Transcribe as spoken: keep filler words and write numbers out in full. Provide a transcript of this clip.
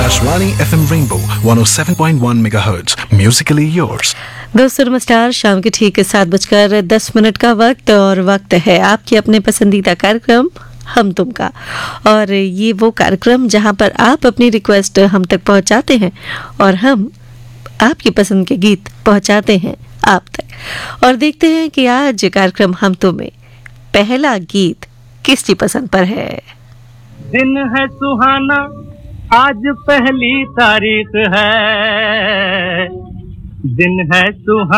Akashvani F M Rainbow one oh seven point one megahertz. Musically yours. दोस्तों नमस्कार। शाम के ठीक सात बजकर दस मिनट का वक्त और वक्त है आपके अपने पसंदीदा कार्यक्रम हम तुम का। और ये वो कार्यक्रम जहां पर आप अपनी रिक्वेस्ट हम तक पहुंचाते हैं और हम आपकी पसंद के गीत पहुंचाते हैं आप तक। और देखते हैं कि आज कार्यक्रम हम तुम में पहला गीत किसकी पसंद पर है। दिन है सुहाना, आज पहली तारीख है, दिन है सुहाना।